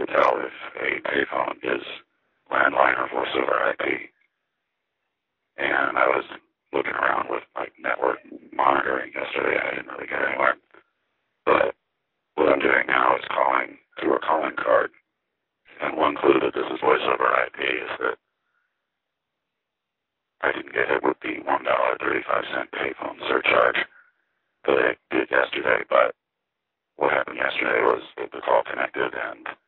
to tell if a payphone is landline or voice over IP. And I was looking around with like network monitoring yesterday. I didn't really get anywhere. But what I'm doing now is calling through a calling card. And one clue that this is voice over IP is that I didn't get hit with the $1.35 payphone surcharge that I did yesterday. But what happened yesterday was that the call connected and